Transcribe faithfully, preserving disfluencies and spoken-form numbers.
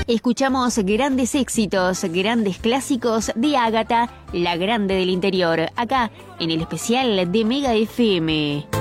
Escuchamos grandes éxitos, grandes clásicos de Ágata, la grande del interior, acá en el especial de Mega F M.